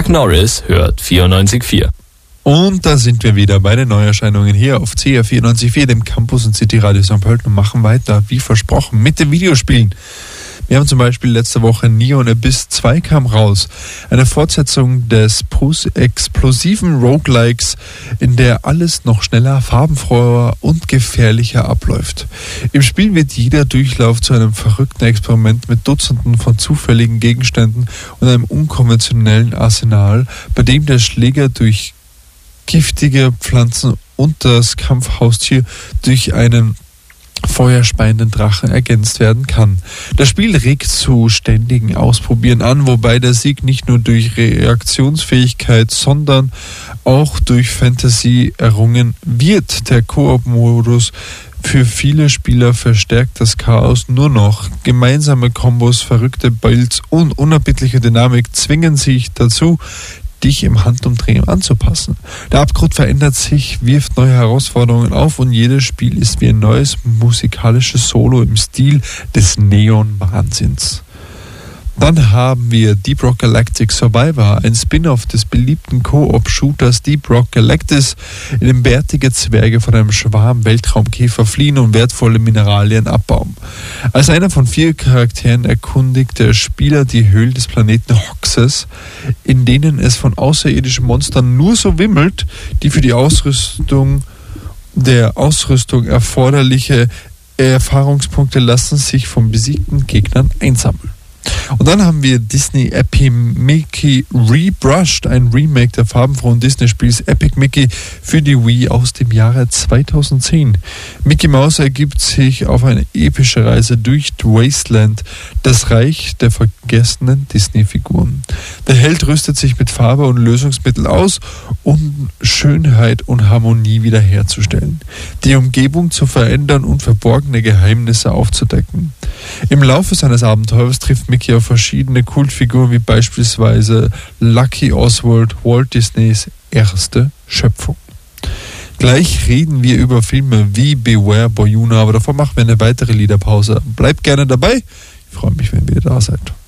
Chuck Norris hört 94.4. Und da sind wir wieder bei den Neuerscheinungen hier auf CR 94.4, dem Campus und City Radio St. Pölten, und machen weiter, wie versprochen, mit den Videospielen. Wir haben zum Beispiel letzte Woche Neon Abyss 2 kam raus. Eine Fortsetzung des explosiven Roguelikes, in der alles noch schneller, farbenfroher und gefährlicher abläuft. Im Spiel wird jeder Durchlauf zu einem verrückten Experiment mit Dutzenden von zufälligen Gegenständen und einem unkonventionellen Arsenal, bei dem der Schläger durch giftige Pflanzen und das Kampfhaustier durch einen feuerspeienden Drachen ergänzt werden kann. Das Spiel regt zu ständigen Ausprobieren an, wobei der Sieg nicht nur durch Reaktionsfähigkeit, sondern auch durch Fantasie errungen wird. Der Koop-Modus für viele Spieler verstärkt das Chaos nur noch. Gemeinsame Kombos, verrückte Builds und unerbittliche Dynamik zwingen sich dazu, dich im Handumdrehen anzupassen. Der Abgrund verändert sich, wirft neue Herausforderungen auf und jedes Spiel ist wie ein neues musikalisches Solo im Stil des Neon-Wahnsinns. Dann haben wir Deep Rock Galactic Survivor, ein Spin-off des beliebten Koop-Shooters Deep Rock Galactic, in dem bärtige Zwerge von einem Schwarm Weltraumkäfer fliehen und wertvolle Mineralien abbauen. Als einer von 4 Charakteren erkundigt der Spieler die Höhlen des Planeten Hoxes, in denen es von außerirdischen Monstern nur so wimmelt, die für die Ausrüstung erforderliche Erfahrungspunkte lassen sich von besiegten Gegnern einsammeln. Und dann haben wir Disney Epic Mickey Rebrushed, ein Remake der farbenfrohen Disney-Spiels Epic Mickey für die Wii aus dem Jahre 2010. Mickey Mouse ergibt sich auf eine epische Reise durch Wasteland, das Reich der vergessenen Disney-Figuren. Der Held rüstet sich mit Farbe und Lösungsmittel aus, um Schönheit und Harmonie wiederherzustellen, die Umgebung zu verändern und verborgene Geheimnisse aufzudecken. Im Laufe seines Abenteuers trifft Mickey auf verschiedene Kultfiguren, wie beispielsweise Lucky Oswald, Walt Disneys erste Schöpfung. Gleich reden wir über Filme wie Beware Boyuna, aber davor machen wir eine weitere Liederpause. Bleibt gerne dabei. Ich freue mich, wenn ihr da seid.